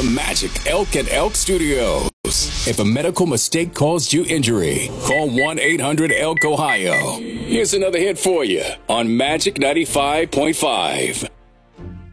Magic Elk and Elk Studios. If a medical mistake caused you injury, call 1-800-ELK Ohio. Here's another hit for you on Magic 95.5.